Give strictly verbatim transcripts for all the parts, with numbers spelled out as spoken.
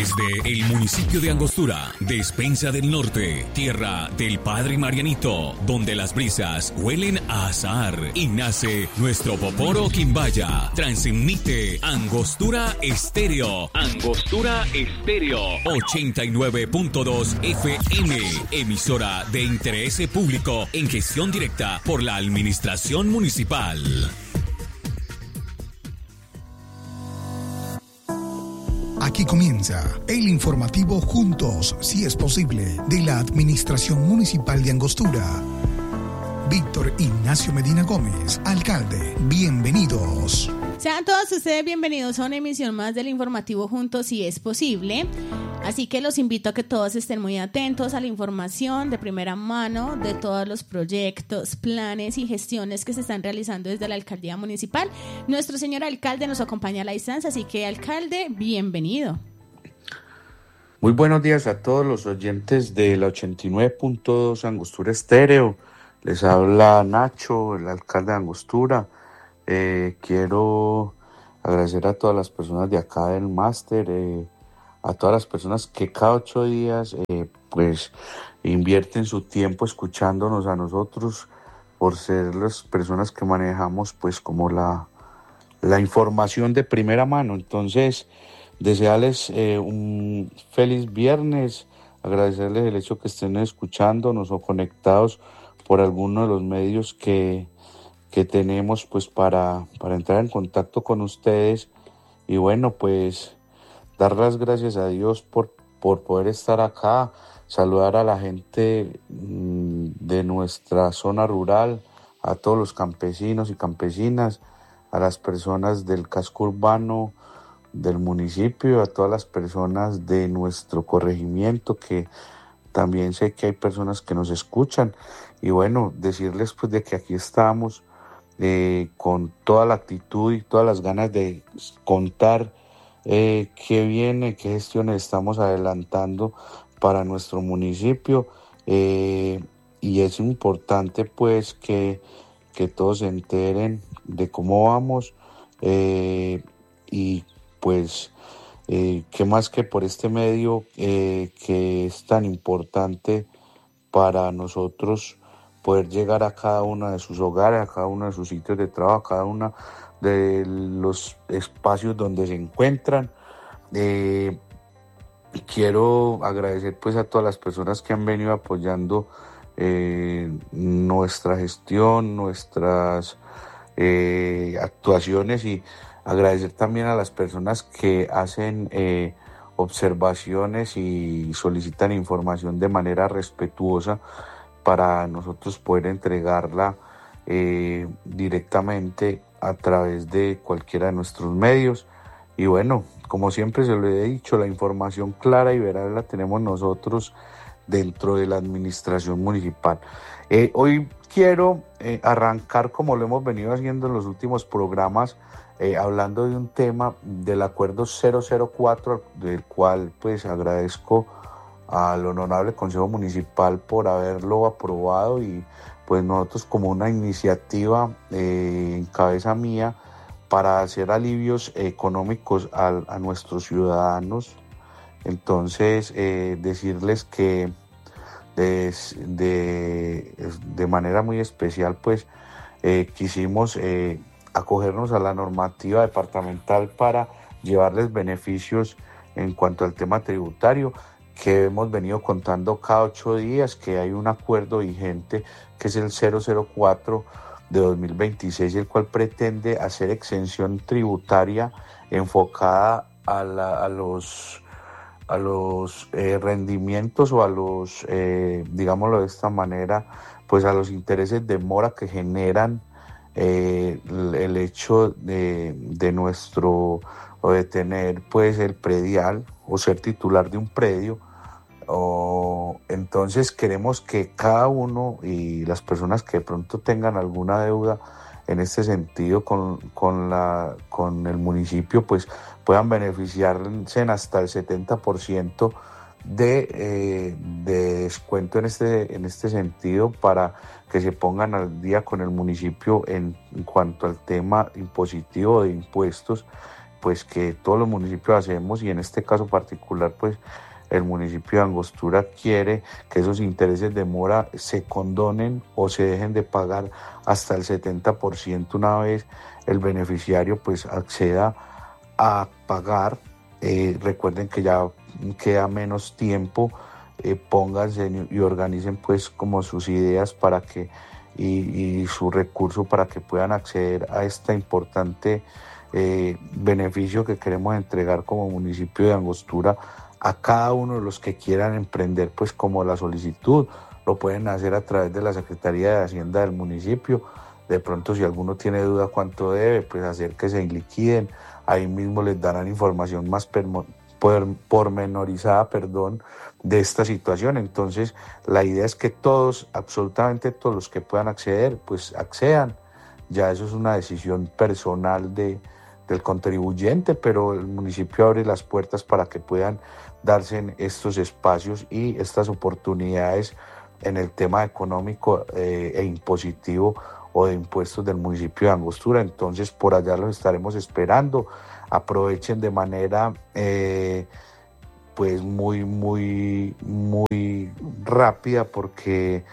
Desde el municipio de Angostura, Despensa del Norte, tierra del Padre Marianito, donde las brisas huelen a azahar y nace nuestro Poporo Quimbaya. Transmite Angostura Estéreo. Angostura Estéreo. ochenta y nueve punto dos F M. Emisora de interés público en gestión directa por la Administración Municipal. Aquí comienza el informativo Juntos, si es posible, de la Administración Municipal de Angostura. Víctor Ignacio Medina Gómez, alcalde, bienvenidos. Sean todos ustedes bienvenidos a una emisión más del informativo Juntos, si es posible. Así que los invito a que todos estén muy atentos a la información de primera mano de todos los proyectos, planes y gestiones que se están realizando desde la alcaldía municipal. Nuestro señor alcalde nos acompaña a la distancia, así que alcalde, bienvenido. Muy buenos días a todos los oyentes de la ochenta y nueve punto dos Angostura Estéreo. Les habla Nacho, el alcalde de Angostura. Eh, quiero agradecer a todas las personas de acá del máster, eh, a todas las personas que cada ocho días eh, pues invierten su tiempo escuchándonos a nosotros, por ser las personas que manejamos pues como la, la información de primera mano. Entonces, desearles eh, un feliz viernes, agradecerles el hecho que estén escuchándonos o conectados por alguno de los medios que, que tenemos pues para, para entrar en contacto con ustedes. Y bueno, pues dar las gracias a Dios por, por poder estar acá, saludar a la gente mmm, de nuestra zona rural, a todos los campesinos y campesinas, a las personas del casco urbano del municipio, a todas las personas de nuestro corregimiento, que también sé que hay personas que nos escuchan. Y bueno, decirles pues de que aquí estamos eh, con toda la actitud y todas las ganas de contar Eh, qué viene, qué gestiones estamos adelantando para nuestro municipio, eh, y es importante pues que, que todos se enteren de cómo vamos, eh, y pues eh, qué más que por este medio eh, que es tan importante para nosotros poder llegar a cada uno de sus hogares, a cada uno de sus sitios de trabajo, a cada una de los espacios donde se encuentran. Eh, quiero agradecer pues a todas las personas que han venido apoyando eh, nuestra gestión, nuestras eh, actuaciones, y agradecer también a las personas que hacen eh, observaciones y solicitan información de manera respetuosa para nosotros poder entregarla eh, directamente a través de cualquiera de nuestros medios. Y bueno, como siempre se lo he dicho, la información clara y veraz la tenemos nosotros dentro de la administración municipal. Eh, hoy quiero eh, arrancar, como lo hemos venido haciendo en los últimos programas, eh, hablando de un tema del acuerdo cero cero cuatro, del cual pues agradezco al honorable Consejo Municipal por haberlo aprobado, y pues nosotros como una iniciativa eh, en cabeza mía para hacer alivios económicos a, a nuestros ciudadanos. Entonces eh, decirles que de, de, de manera muy especial pues eh, quisimos eh, acogernos a la normativa departamental para llevarles beneficios en cuanto al tema tributario, que hemos venido contando cada ocho días, que hay un acuerdo vigente que es el cero cero cuatro de dos mil veintiséis, el cual pretende hacer exención tributaria enfocada a, la, a los, a los eh, rendimientos o a los, eh, digámoslo de esta manera, pues a los intereses de mora que generan eh, el hecho de, de nuestro, o de tener pues el predial o ser titular de un predio. O, entonces queremos que cada uno y las personas que de pronto tengan alguna deuda en este sentido con, con, la, con el municipio pues puedan beneficiarse en hasta el setenta por ciento de, eh, de descuento en este, en este sentido, para que se pongan al día con el municipio en, en cuanto al tema impositivo de impuestos, pues que todos los municipios hacemos, y en este caso particular pues el municipio de Angostura quiere que esos intereses de mora se condonen o se dejen de pagar hasta el setenta por ciento una vez el beneficiario pues acceda a pagar. Eh, recuerden que ya queda menos tiempo, eh, pónganse y organicen pues como sus ideas para que y, y su recurso para que puedan acceder a este importante eh, beneficio que queremos entregar como municipio de Angostura a cada uno de los que quieran emprender, pues como la solicitud lo pueden hacer a través de la Secretaría de Hacienda del municipio. De pronto, si alguno tiene duda cuánto debe, pues hacer que se liquiden. Ahí mismo les darán información más permo, por, pormenorizada, perdón, de esta situación. Entonces, la idea es que todos, absolutamente todos los que puedan acceder, pues accedan. Ya eso es una decisión personal de, del contribuyente, pero el municipio abre las puertas para que puedan darse en estos espacios y estas oportunidades en el tema económico eh, e impositivo o de impuestos del municipio de Angostura. Entonces por allá los estaremos esperando. Aprovechen de manera eh, pues muy muy muy rápida, porque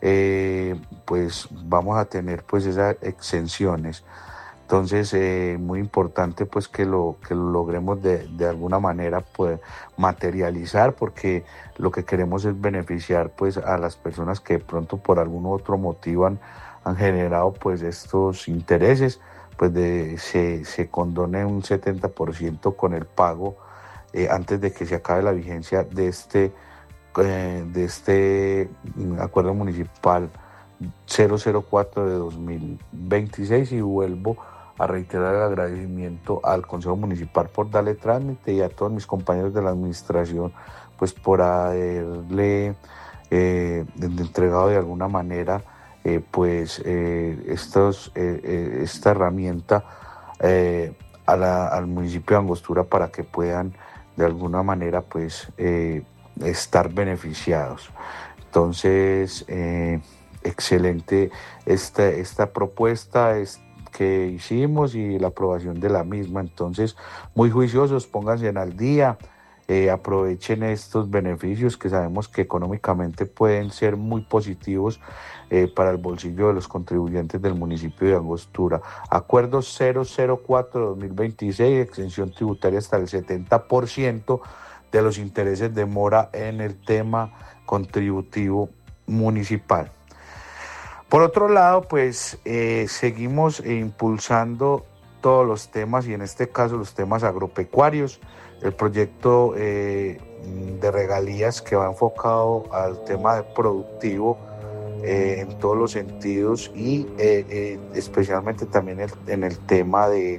eh, pues vamos a tener pues esas exenciones. Entonces, eh, muy importante pues que lo, que lo logremos de, de alguna manera pues materializar, porque lo que queremos es beneficiar pues a las personas que de pronto por algún otro motivo han, han generado pues estos intereses, pues de, se, se condone un setenta por ciento con el pago eh, antes de que se acabe la vigencia de este, eh, de este acuerdo municipal cero cero cuatro de dos mil veintiséis, y vuelvo a reiterar el agradecimiento al Consejo Municipal por darle trámite y a todos mis compañeros de la administración pues por haberle eh, entregado de alguna manera eh, pues eh, estos, eh, eh, esta herramienta eh, a la, al municipio de Angostura para que puedan de alguna manera pues eh, estar beneficiados. Entonces eh, excelente esta, esta propuesta es que hicimos y la aprobación de la misma. Entonces, muy juiciosos, pónganse al día, eh, aprovechen estos beneficios que sabemos que económicamente pueden ser muy positivos eh, para el bolsillo de los contribuyentes del municipio de Angostura. Acuerdo cero cero cuatro de dos mil veintiséis, exención tributaria hasta el setenta por ciento de los intereses de mora en el tema contributivo municipal. Por otro lado, pues eh, seguimos impulsando todos los temas, y en este caso los temas agropecuarios. El proyecto eh, de regalías que va enfocado al tema de productivo eh, en todos los sentidos, y eh, eh, especialmente también el, en el tema de,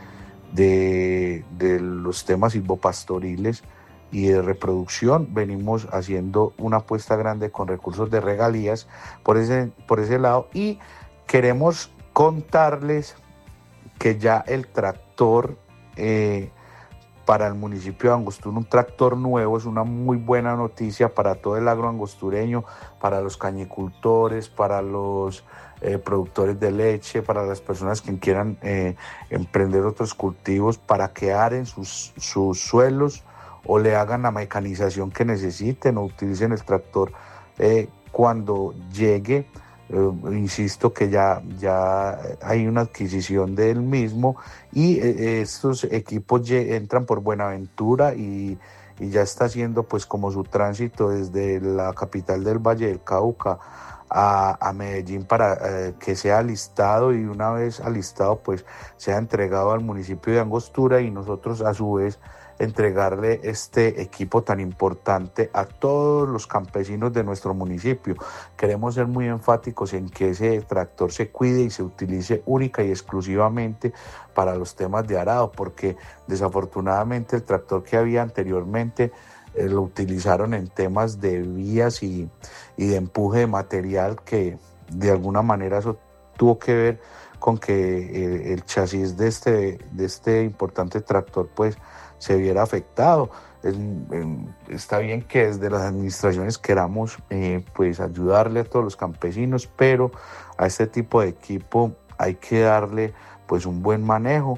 de, de los temas silvopastoriles y de reproducción. Venimos haciendo una apuesta grande con recursos de regalías por ese, por ese lado, y queremos contarles que ya el tractor eh, para el municipio de Angostura, un tractor nuevo, es una muy buena noticia para todo el agro angostureño, para los cañicultores, para los eh, productores de leche, para las personas que quieran eh, emprender otros cultivos, para que aren sus, sus suelos o le hagan la mecanización que necesiten o utilicen el tractor eh, cuando llegue. Eh, insisto que ya, ya hay una adquisición del mismo, y eh, estos equipos ye- entran por Buenaventura y, y ya está haciendo pues como su tránsito desde la capital del Valle del Cauca a, a Medellín para eh, que sea alistado, y una vez alistado pues sea entregado al municipio de Angostura, y nosotros a su vez entregarle este equipo tan importante a todos los campesinos de nuestro municipio. Queremos ser muy enfáticos en que ese tractor se cuide y se utilice única y exclusivamente para los temas de arado, porque desafortunadamente el tractor que había anteriormente eh, lo utilizaron en temas de vías y, y de empuje de material, que de alguna manera eso tuvo que ver con que eh, el chasis de este, de este importante tractor pues se viera afectado. Es, eh, está bien que desde las administraciones queramos eh, pues ayudarle a todos los campesinos, pero a este tipo de equipo hay que darle pues un buen manejo.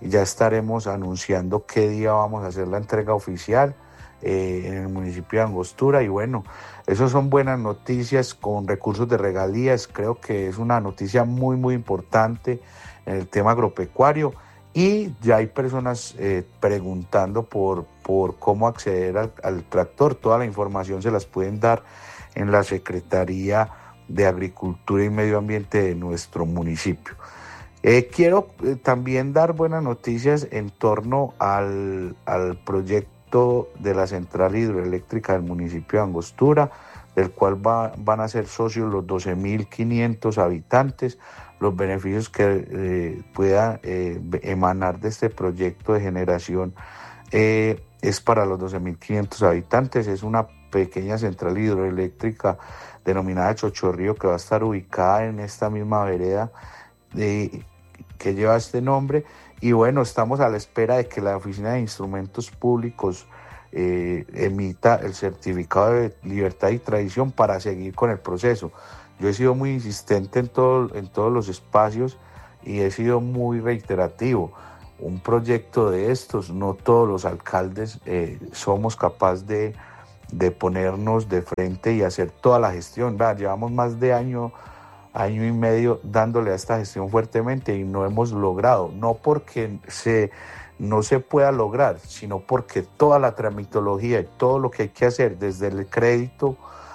y ya estaremos anunciando qué día vamos a hacer la entrega oficial eh, en el municipio de Angostura. Y bueno, esas son buenas noticias con recursos de regalías. Creo que es una noticia muy muy importante en el tema agropecuario, y ya hay personas eh, preguntando por, por cómo acceder al, al tractor. Toda la información se las pueden dar en la Secretaría de Agricultura y Medio Ambiente de nuestro municipio. Eh, quiero eh, también dar buenas noticias en torno al, al proyecto de la central hidroeléctrica del municipio de Angostura, del cual va, van a ser socios los doce mil quinientos habitantes. Los beneficios que eh, pueda eh, emanar de este proyecto de generación eh, es para los doce mil quinientos habitantes. Es una pequeña central hidroeléctrica denominada Chochorrío, que va a estar ubicada en esta misma vereda de, que lleva este nombre. Y bueno, estamos a la espera de que la Oficina de Instrumentos Públicos eh, emita el certificado de libertad y tradición para seguir con el proceso. Yo he sido muy insistente en, todo, en todos los espacios y he sido muy reiterativo. Un proyecto de estos, no todos los alcaldes eh, somos capaces de, de ponernos de frente y hacer toda la gestión. ¿Verdad? Llevamos más de año, año y medio dándole a esta gestión fuertemente y no hemos logrado. No porque se, no se pueda lograr, sino porque toda la tramitología y todo lo que hay que hacer, desde el crédito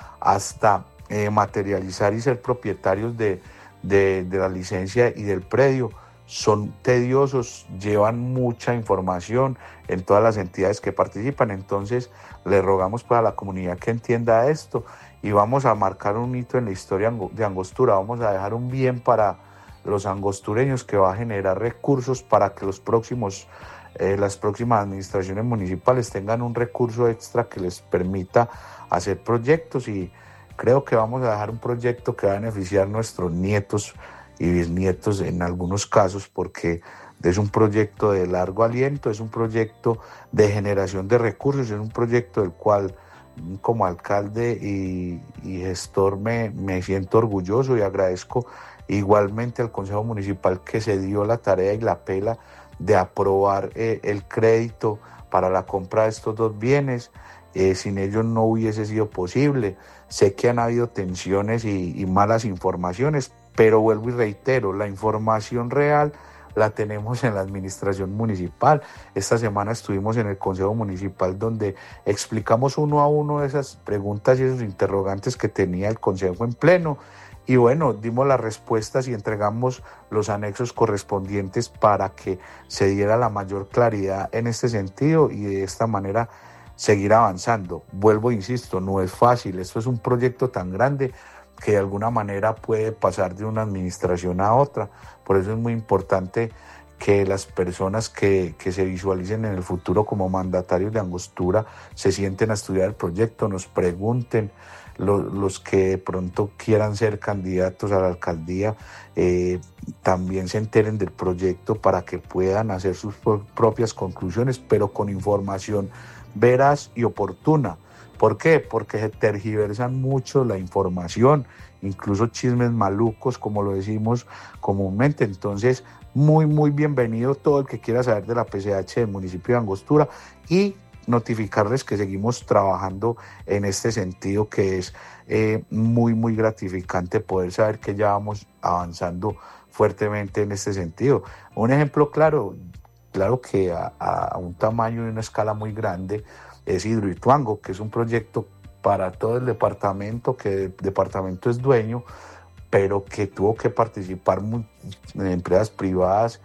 hasta Eh, materializar y ser propietarios de, de, de la licencia y del predio, son tediosos, llevan mucha información en todas las entidades que participan. Entonces le rogamos para la comunidad que entienda esto, y vamos a marcar un hito en la historia de Angostura. Vamos a dejar un bien para los angostureños que va a generar recursos para que los próximos eh, las próximas administraciones municipales tengan un recurso extra que les permita hacer proyectos. Y creo que vamos a dejar un proyecto que va a beneficiar a nuestros nietos y bisnietos en algunos casos, porque es un proyecto de largo aliento, es un proyecto de generación de recursos, es un proyecto del cual como alcalde y, y gestor me, me siento orgulloso, y agradezco igualmente al Consejo Municipal que se dio la tarea y la pela de aprobar eh, el crédito para la compra de estos dos bienes. Eh, sin ellos no hubiese sido posible. Sé que han habido tensiones y, y malas informaciones, pero vuelvo y reitero, la información real la tenemos en la administración municipal. Esta semana estuvimos en el Consejo Municipal donde explicamos uno a uno esas preguntas y esos interrogantes que tenía el Consejo en pleno. Y bueno, dimos las respuestas y entregamos los anexos correspondientes para que se diera la mayor claridad en este sentido y de esta manera seguir avanzando. Vuelvo, insisto, no es fácil. Esto es un proyecto tan grande que de alguna manera puede pasar de una administración a otra. Por eso es muy importante que las personas que, que se visualicen en el futuro como mandatarios de Angostura se sienten a estudiar el proyecto, nos pregunten. Los, los que de pronto quieran ser candidatos a la alcaldía eh, también se enteren del proyecto para que puedan hacer sus propias conclusiones, pero con información veraz y oportuna. ¿Por qué? Porque se tergiversan mucho la información, incluso chismes malucos, como lo decimos comúnmente. Entonces, muy, muy bienvenido todo el que quiera saber de la P C H del municipio de Angostura, y notificarles que seguimos trabajando en este sentido, que es eh, muy, muy gratificante poder saber que ya vamos avanzando fuertemente en este sentido. Un ejemplo claro, claro que a, a un tamaño y una escala muy grande, es Hidroituango, que es un proyecto para todo el departamento, que el departamento es dueño, pero que tuvo que participar en empresas privadas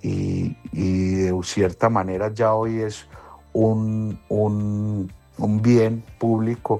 y, y de cierta manera ya hoy es un, un, un bien público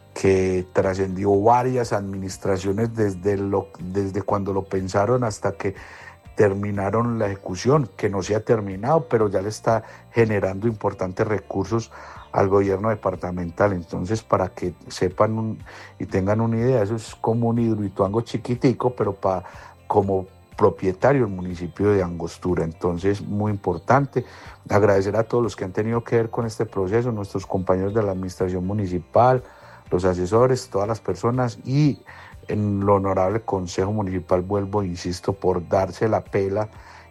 que trascendió varias administraciones desde, lo, desde cuando lo pensaron hasta que terminaron la ejecución, que no se ha terminado, pero ya le está generando importantes recursos al gobierno departamental. Entonces, para que sepan un, y tengan una idea, eso es como un Hidroituango chiquitico, pero para como propietario del municipio de Angostura. Entonces, muy importante. Agradecer a todos los que han tenido que ver con este proceso, nuestros compañeros de la administración municipal, los asesores, todas las personas, y en lo honorable Consejo Municipal, vuelvo, insisto, por darse la pela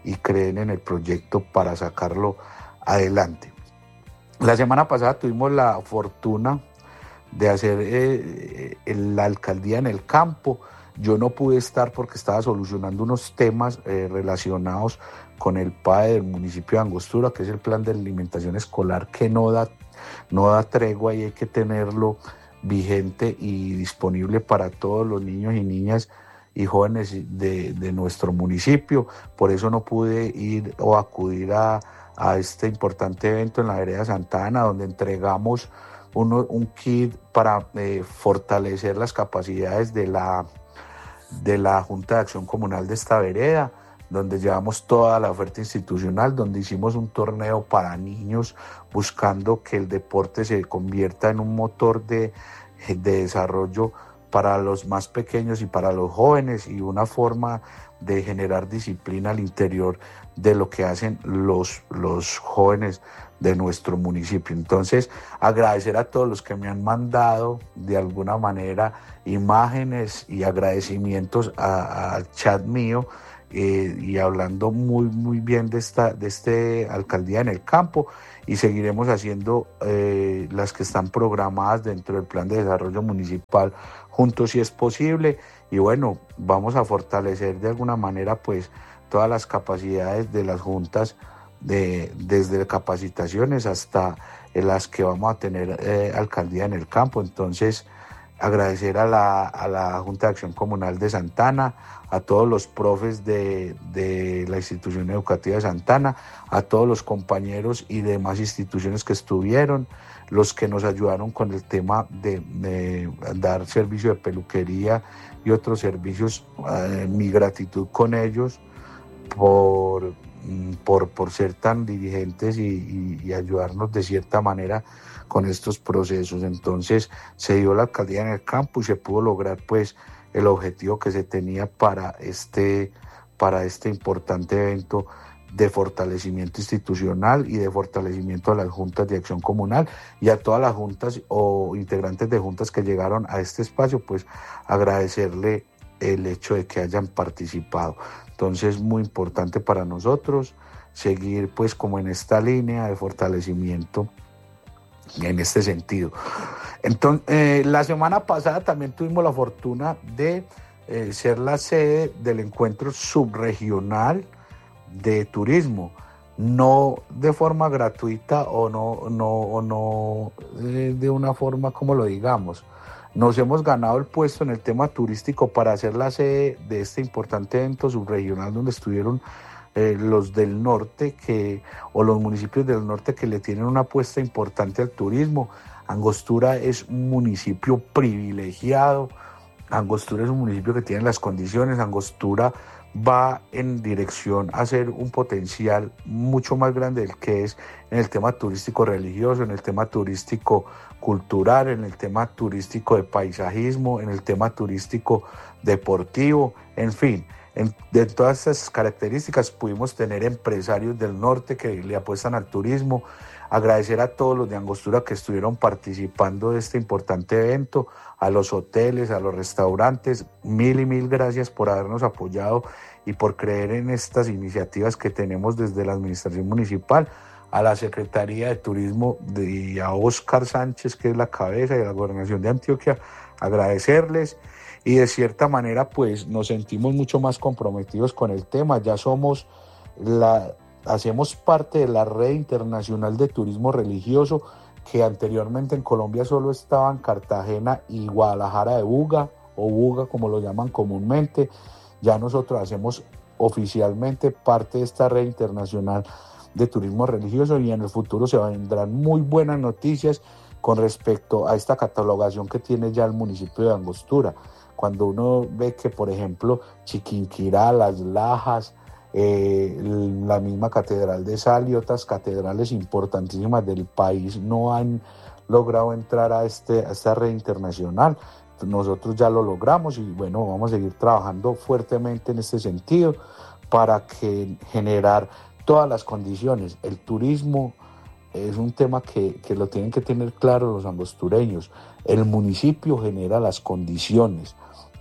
y creen en el proyecto para sacarlo adelante. La semana pasada tuvimos la fortuna de hacer eh, la alcaldía en el campo. Yo no pude estar porque estaba solucionando unos temas eh, relacionados con el P A E del municipio de Angostura, que es el plan de alimentación escolar que no da, no da tregua y hay que tenerlo vigente y disponible para todos los niños y niñas y jóvenes de, de nuestro municipio. Por eso no pude ir o acudir a, a este importante evento en la vereda Santa Ana, donde entregamos uno, un kit para eh, fortalecer las capacidades de la, de la Junta de Acción Comunal de esta vereda, donde llevamos toda la oferta institucional, donde hicimos un torneo para niños buscando que el deporte se convierta en un motor de, de desarrollo para los más pequeños y para los jóvenes, y una forma de generar disciplina al interior de lo que hacen los, los jóvenes de nuestro municipio. Entonces, agradecer a todos los que me han mandado de alguna manera imágenes y agradecimientos al chat mío, eh, y hablando muy muy bien de esta de este alcaldía en el campo, y seguiremos haciendo eh, las que están programadas dentro del plan de desarrollo municipal juntos si es posible. Y bueno, vamos a fortalecer de alguna manera pues todas las capacidades de las juntas, de, desde capacitaciones hasta en las que vamos a tener eh, alcaldía en el campo. Entonces, agradecer a la, a la Junta de Acción Comunal de Santa Ana, a todos los profes de, de la institución educativa de Santa Ana, a todos los compañeros y demás instituciones que estuvieron, los que nos ayudaron con el tema de, de dar servicio de peluquería y otros servicios. Eh, mi gratitud con ellos por, por, por ser tan diligentes y, y, y ayudarnos de cierta manera con estos procesos. Entonces se dio la alcaldía en el campo y se pudo lograr pues el objetivo que se tenía para este, para este importante evento de fortalecimiento institucional y de fortalecimiento de las juntas de acción comunal, y a todas las juntas o integrantes de juntas que llegaron a este espacio, pues agradecerle el hecho de que hayan participado. Entonces, muy importante para nosotros seguir pues como en esta línea de fortalecimiento en este sentido. Entonces, eh, la semana pasada también tuvimos la fortuna de eh, ser la sede del encuentro subregional de turismo, no de forma gratuita o no, no, o no eh, de una forma como lo digamos. Nos hemos ganado el puesto en el tema turístico para ser la sede de este importante evento subregional, donde estuvieron Eh, los del norte que, o los municipios del norte que le tienen una apuesta importante al turismo. Angostura es un municipio privilegiado, Angostura es un municipio que tiene las condiciones, Angostura va en dirección a ser un potencial mucho más grande del que es en el tema turístico religioso, en el tema turístico cultural, en el tema turístico de paisajismo, en el tema turístico deportivo, en fin. En, de todas estas características pudimos tener empresarios del norte que le apuestan al turismo. Agradecer a todos los de Angostura que estuvieron participando de este importante evento, a los hoteles, a los restaurantes, mil y mil gracias por habernos apoyado y por creer en estas iniciativas que tenemos desde la administración municipal, a la Secretaría de Turismo de, y a Óscar Sánchez, que es la cabeza, de la Gobernación de Antioquia, agradecerles. Y de cierta manera pues nos sentimos mucho más comprometidos con el tema. Ya somos la, hacemos parte de la red internacional de turismo religioso, que anteriormente en Colombia solo estaban Cartagena y Guadalajara de Buga, o Buga como lo llaman comúnmente. Ya nosotros hacemos oficialmente parte de esta red internacional de turismo religioso, y en el futuro se vendrán muy buenas noticias con respecto a esta catalogación que tiene ya el municipio de Angostura. Cuando uno ve que, por ejemplo, Chiquinquirá, Las Lajas, eh, la misma Catedral de Sal y otras catedrales importantísimas del país no han logrado entrar a, este, a esta red internacional, nosotros ya lo logramos, y bueno, vamos a seguir trabajando fuertemente en este sentido para que generar todas las condiciones. El turismo es un tema que, que lo tienen que tener claro los angostureños. El municipio genera las condiciones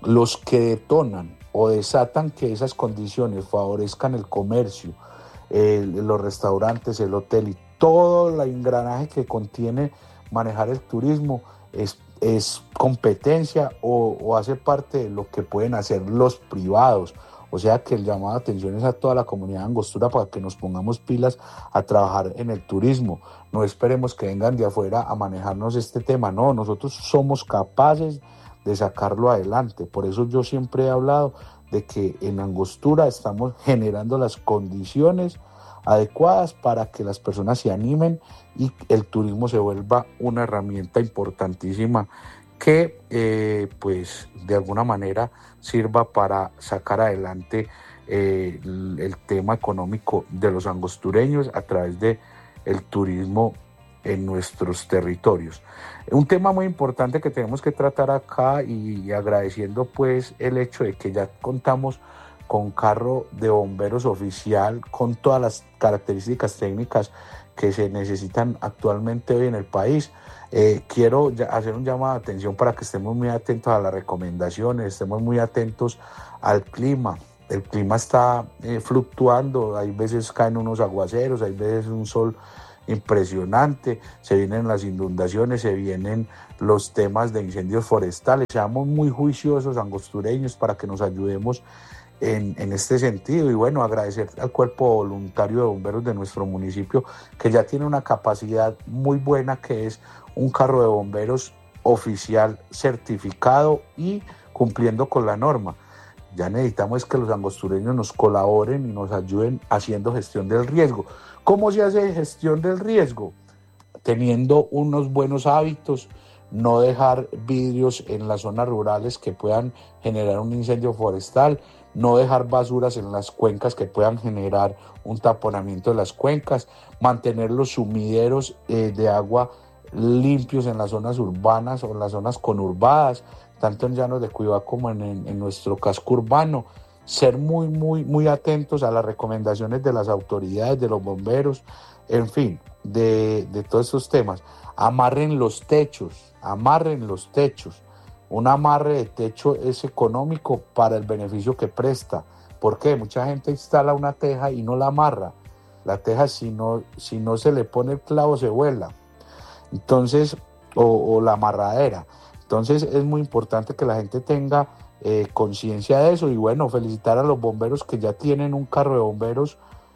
los que detonan o desatan que esas condiciones favorezcan el comercio, eh, los restaurantes, el hotel y todo el engranaje que contiene manejar el turismo es, es competencia o, o hace parte de lo que pueden hacer los privados. O sea que el llamado de atención es a toda la comunidad de Angostura para que nos pongamos pilas a trabajar en el turismo. No esperemos que vengan de afuera a manejarnos este tema. No, nosotros somos capaces de sacarlo adelante. Por eso yo siempre he hablado de que en Angostura estamos generando las condiciones adecuadas para que las personas se animen y el turismo se vuelva una herramienta importantísima que eh, pues de alguna manera sirva para sacar adelante eh, el, el tema económico de los angostureños a través de el turismo en nuestros territorios. Un tema muy importante que tenemos que tratar acá y, y agradeciendo pues el hecho de que ya contamos con carro de bomberos oficial con todas las características técnicas que se necesitan actualmente hoy en el país. Eh, quiero hacer un llamado de atención para que estemos muy atentos a las recomendaciones, estemos muy atentos al clima. El clima está eh, fluctuando, hay veces caen unos aguaceros, hay veces un sol impresionante, se vienen las inundaciones, se vienen los temas de incendios forestales. Seamos muy juiciosos angostureños para que nos ayudemos En, en este sentido y bueno, agradecer al cuerpo voluntario de bomberos de nuestro municipio que ya tiene una capacidad muy buena, que es un carro de bomberos oficial certificado y cumpliendo con la norma. Ya necesitamos que los angostureños nos colaboren y nos ayuden haciendo gestión del riesgo. ¿Cómo se hace gestión del riesgo? Teniendo unos buenos hábitos, no dejar vidrios en las zonas rurales que puedan generar un incendio forestal, no dejar basuras en las cuencas que puedan generar un taponamiento de las cuencas, mantener los sumideros eh, de agua limpios en las zonas urbanas o en las zonas conurbadas, tanto en Llanos de Cuibá como en, en, en nuestro casco urbano, ser muy, muy, muy atentos a las recomendaciones de las autoridades, de los bomberos, en fin, de, de todos estos temas. Amarren los techos, amarren los techos. Un amarre de techo es económico para el beneficio que presta. ¿Por qué? Mucha gente instala una teja y no la amarra. La teja, si no, si no se le pone el clavo, se vuela. Entonces, o, o la amarradera. Entonces, es muy importante que la gente tenga eh, conciencia de eso. Y bueno, felicitar a los bomberos que ya tienen un carro de bomberos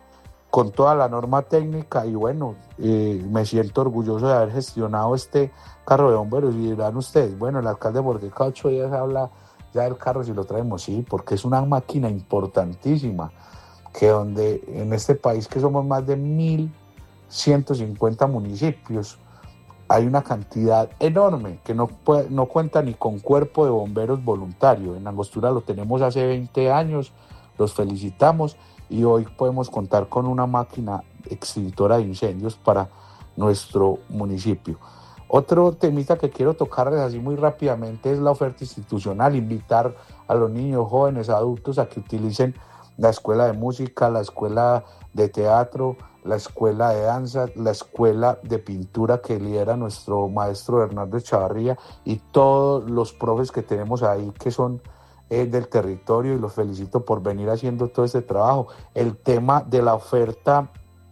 con toda la norma técnica. Y bueno, eh, me siento orgulloso de haber gestionado este carro de bomberos. Y dirán ustedes, bueno, el alcalde, ¿por qué cada ocho días habla ya del carro si lo traemos? Sí, porque es una máquina importantísima, que donde en este país, que somos más de mil ciento cincuenta municipios, hay una cantidad enorme que no, puede, no cuenta ni con cuerpo de bomberos voluntario. En Angostura lo tenemos hace veinte años, los felicitamos, y hoy podemos contar con una máquina extintora de incendios para nuestro municipio. Otro temita que quiero tocarles así muy rápidamente es la oferta institucional, invitar a los niños, jóvenes, adultos a que utilicen la escuela de música, la escuela de teatro, la escuela de danza, la escuela de pintura que lidera nuestro maestro Bernardo Echavarría y todos los profes que tenemos ahí que son eh, del territorio, y los felicito por venir haciendo todo este trabajo. El tema de la oferta,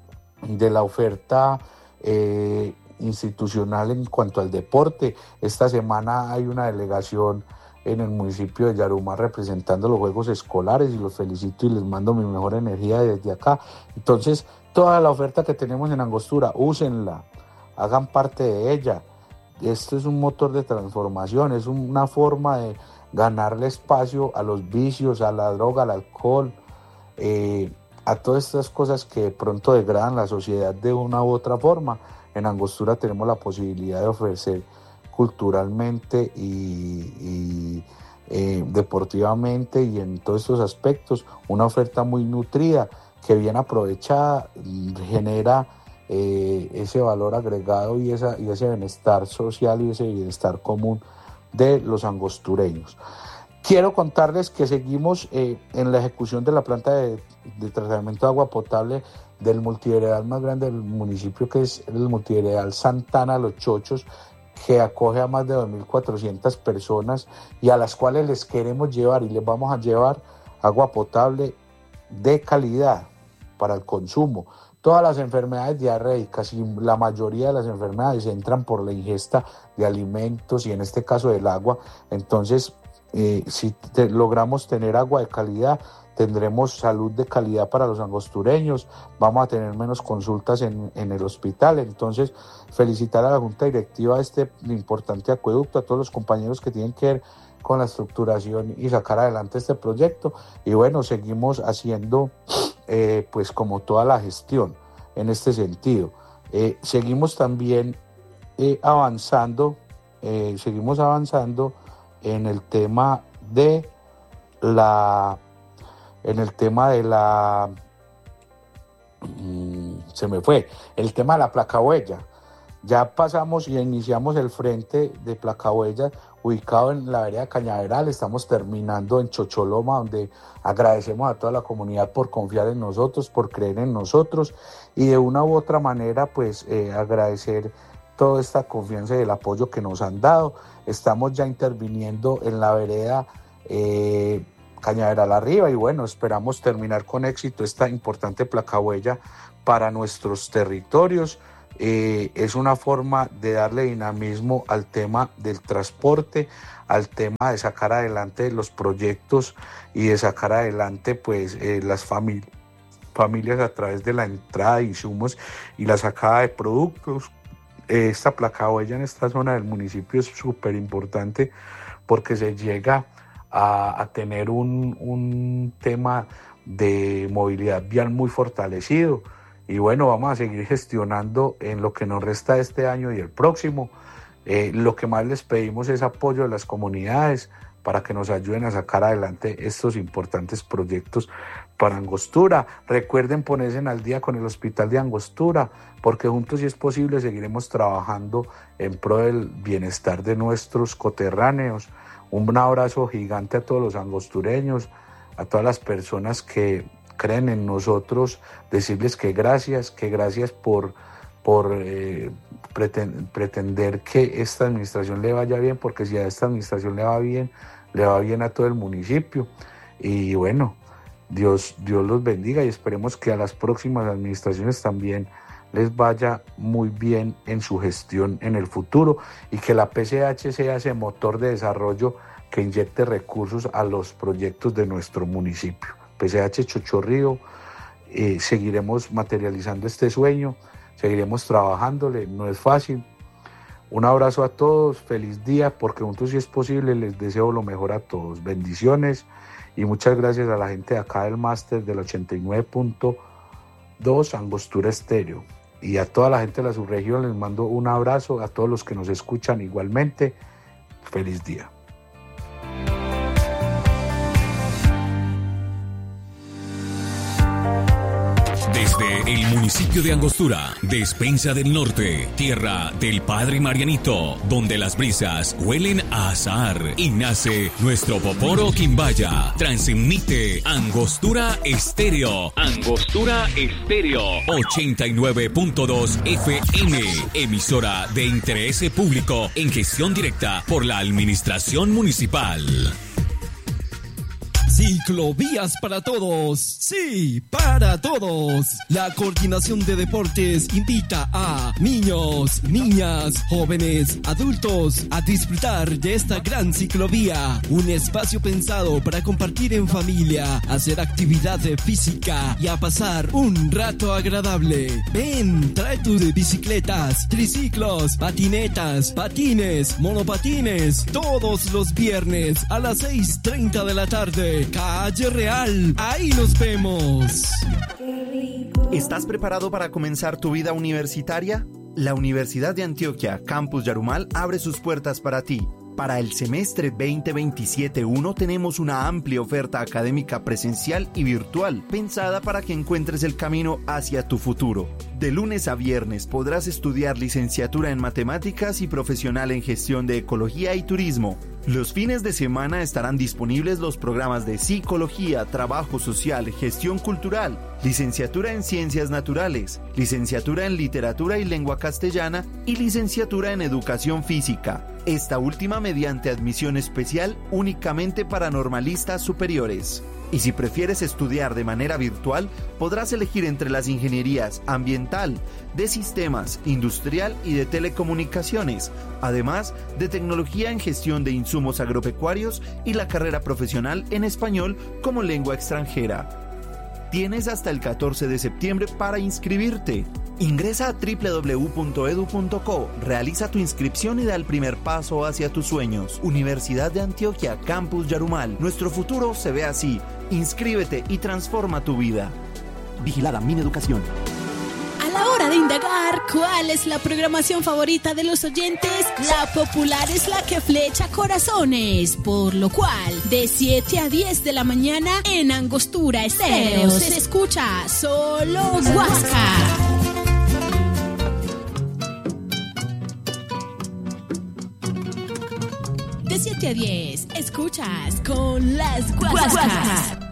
de la oferta eh, institucional en cuanto al deporte. Esta semana hay una delegación en el municipio de Yarumá representando los juegos escolares y los felicito y les mando mi mejor energía desde acá. Entonces, toda la oferta que tenemos en Angostura, úsenla, hagan parte de ella. Esto es un motor de transformación, es una forma de ganarle espacio a los vicios, a la droga, al alcohol, eh, a todas estas cosas que de pronto degradan la sociedad de una u otra forma. En Angostura tenemos la posibilidad de ofrecer culturalmente y, y eh, deportivamente y en todos estos aspectos una oferta muy nutrida que bien aprovechada genera eh, ese valor agregado y, esa, y ese bienestar social y ese bienestar común de los angostureños. Quiero contarles que seguimos eh, en la ejecución de la planta de, de tratamiento de agua potable del multiveredal más grande del municipio, que es el multiveredal Santana Los Chochos, que acoge a más de dos mil cuatrocientas personas y a las cuales les queremos llevar y les vamos a llevar agua potable de calidad para el consumo. Todas las enfermedades diarreicas y la mayoría de las enfermedades entran por la ingesta de alimentos y en este caso del agua. Entonces, eh, si te, logramos tener agua de calidad, tendremos salud de calidad para los angostureños, vamos a tener menos consultas en, en el hospital. Entonces, felicitar a la Junta Directiva de este importante acueducto, a todos los compañeros que tienen que ver con la estructuración y sacar adelante este proyecto. Y bueno, seguimos haciendo eh, pues como toda la gestión en este sentido. Eh, seguimos también eh, avanzando, eh, seguimos avanzando en el tema de la en el tema de la mmm, se me fue, el tema de la placa huella. Ya pasamos y iniciamos el frente de placa huella ubicado en la vereda Cañaveral. Estamos terminando en Chocholoma, donde agradecemos a toda la comunidad por confiar en nosotros, por creer en nosotros y de una u otra manera pues eh, agradecer toda esta confianza y el apoyo que nos han dado. Estamos ya interviniendo en la vereda eh, Cañaveral arriba y bueno, esperamos terminar con éxito esta importante placa huella para nuestros territorios. Eh, es una forma de darle dinamismo al tema del transporte, al tema de sacar adelante los proyectos y de sacar adelante pues eh, las famili- familias a través de la entrada de insumos y la sacada de productos. Eh, esta placa huella en esta zona del municipio es súper importante porque se llega a, a tener un, un tema de movilidad vial muy fortalecido. Y bueno, vamos a seguir gestionando en lo que nos resta este año y el próximo. Eh, lo que más les pedimos es apoyo de las comunidades para que nos ayuden a sacar adelante estos importantes proyectos para Angostura. Recuerden ponerse al día con el Hospital de Angostura, porque juntos, si es posible, seguiremos trabajando en pro del bienestar de nuestros coterráneos. Un abrazo gigante a todos los angostureños, a todas las personas que creen en nosotros, decirles que gracias, que gracias por, por eh, pretend, pretender que esta administración le vaya bien, porque si a esta administración le va bien, le va bien a todo el municipio. Y bueno, Dios, Dios los bendiga y esperemos que a las próximas administraciones también les vaya muy bien en su gestión en el futuro y que la P C H sea ese motor de desarrollo que inyecte recursos a los proyectos de nuestro municipio. P C H Chochorrío, eh, seguiremos materializando este sueño, seguiremos trabajándole, no es fácil. Un abrazo a todos, feliz día, porque juntos, si es posible, les deseo lo mejor a todos. Bendiciones y muchas gracias a la gente de acá del máster del ochenta y nueve punto dos Angostura Estéreo. Y a toda la gente de la subregión les mando un abrazo, a todos los que nos escuchan igualmente, feliz día. Desde el municipio de Angostura, Despensa del Norte, tierra del Padre Marianito, donde las brisas huelen a azahar y nace nuestro Poporo Quimbaya. Transmite Angostura Estéreo. Angostura Estéreo. ochenta y nueve punto dos F M. Emisora de interés público en gestión directa por la Administración Municipal. Ciclovías para todos, sí, para todos. La Coordinación de Deportes invita a niños, niñas, jóvenes, adultos a disfrutar de esta gran ciclovía. Un espacio pensado para compartir en familia, hacer actividad física y a pasar un rato agradable. Ven, trae tus bicicletas, triciclos, patinetas, patines, monopatines, todos los viernes a las seis treinta de la tarde. Calle Real, ahí nos vemos. ¿Estás preparado para comenzar tu vida universitaria? La Universidad de Antioquia, Campus Yarumal, abre sus puertas para ti. Para el semestre veinte veintisiete uno tenemos una amplia oferta académica presencial y virtual, pensada para que encuentres el camino hacia tu futuro. De lunes a viernes podrás estudiar licenciatura en matemáticas y profesional en gestión de ecología y turismo. Los fines de semana estarán disponibles los programas de Psicología, Trabajo Social, Gestión Cultural, Licenciatura en Ciencias Naturales, Licenciatura en Literatura y Lengua Castellana y Licenciatura en Educación Física. Esta última mediante admisión especial únicamente para normalistas superiores. Y si prefieres estudiar de manera virtual, podrás elegir entre las ingenierías ambiental, de sistemas, industrial y de telecomunicaciones, además de tecnología en gestión de insumos agropecuarios y la carrera profesional en español como lengua extranjera. Tienes hasta el catorce de septiembre para inscribirte. Ingresa a doble u doble u doble u punto edu punto co, realiza tu inscripción y da el primer paso hacia tus sueños. Universidad de Antioquia, Campus Yarumal. Nuestro futuro se ve así. Inscríbete y transforma tu vida. Vigilada Mineducación. A la hora de indagar cuál es la programación favorita de los oyentes, la popular es la que flecha corazones, por lo cual de siete a diez de la mañana en Angostura Estéreo se escucha solo Guasca. De siete a diez escuchas con las Guascas.